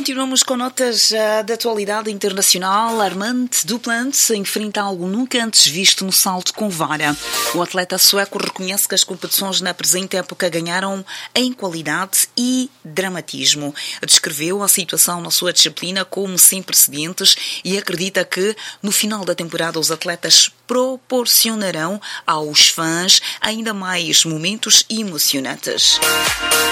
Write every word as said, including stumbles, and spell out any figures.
Continuamos com notas uh, da atualidade internacional. Armand Duplantis enfrenta algo nunca antes visto no salto com vara. O atleta sueco reconhece que as competições na presente época ganharam em qualidade e dramatismo. Descreveu a situação na sua disciplina como sem precedentes e acredita que no final da temporada os atletas proporcionarão aos fãs ainda mais momentos emocionantes.